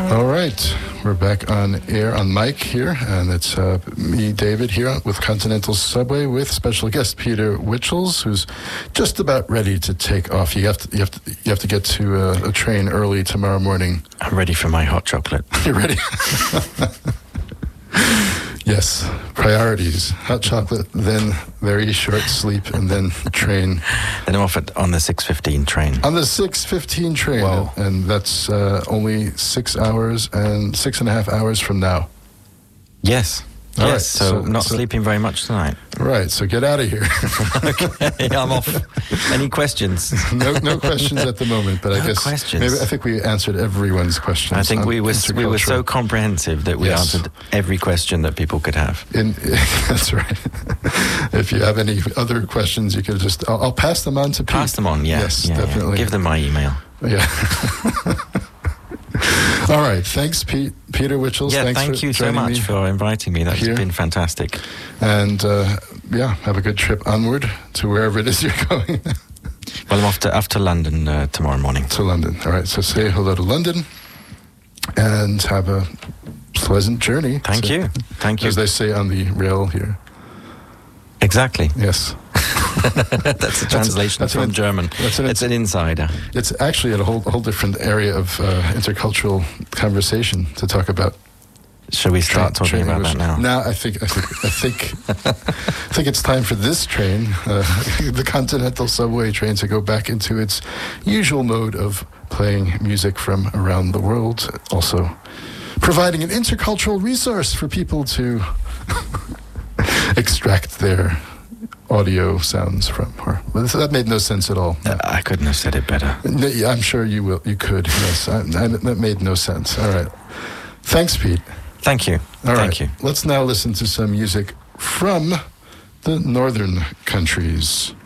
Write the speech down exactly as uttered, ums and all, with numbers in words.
All right, we're back on air on mic here, and it's uh, me, David, here with Continental Subway with special guest Peter Witchels, who's just about ready to take off. You have to, you have to, you have to get to a, a train early tomorrow morning. I'm ready for my hot chocolate. You're ready? Yes, priorities. Hot chocolate, then very short sleep, and then train. Then I'm off at, on the six fifteen train. On the six fifteen train, Whoa. and that's uh, only six hours and six and a half hours from now. Yes. All yes, right, so, so- not so- sleeping very much tonight. Right, so get out of here. Okay, I'm off. Any questions? no, no questions at the moment, but I No guess questions. maybe I think we answered everyone's questions. I think on we were we were so intercultural. comprehensive that we Yes. answered every question that people could have. In, that's right. If you have any other questions, you could just I'll, I'll pass them on to Pete. Pass them on, yeah. Yes, yeah, yeah. definitely. Give them my email. Yeah. All right. Thanks, Pete. Peter Witchels. Yeah, thanks thank for you so joining much me. for inviting me. That's here. been fantastic. And uh, yeah, have a good trip onward to wherever it is you're going. Well, I'm off to, off to London uh, tomorrow morning. To London. All right. So say hello to London and have a pleasant journey. Thank So- you. Thank you. As they say on the rail here. Exactly. Yes. That's a translation that's from an- German. that's an- it's an insider. It's actually a whole, a whole different area of uh, intercultural conversation to talk about. Shall we start Train- talking train about that English. now? No, I think I think I think I think it's time for this train, uh, the Continental Subway train, to go back into its usual mode of playing music from around the world, also providing an intercultural resource for people to extract their audio sounds from. Or well, that made no sense at all. Uh, I couldn't have said it better. No, yeah, I'm sure you will. You could. Yes, I, I, that made no sense. All right. Thanks, Pete. Thank you. All Thank right. you. Let's now listen to some music from the northern countries.